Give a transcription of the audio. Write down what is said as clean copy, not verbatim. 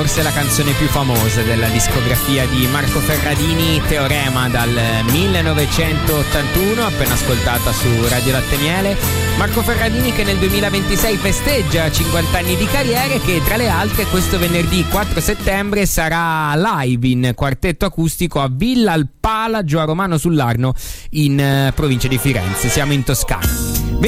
forse la canzone più famosa della discografia di Marco Ferradini, Teorema, dal 1981, appena ascoltata su Radio Latte Miele. Marco Ferradini che nel 2026 festeggia 50 anni di carriera e che tra le altre questo venerdì 4 settembre sarà live in quartetto acustico a Villa Alpala, giù a Romano sull'Arno, in provincia di Firenze. Siamo in Toscana.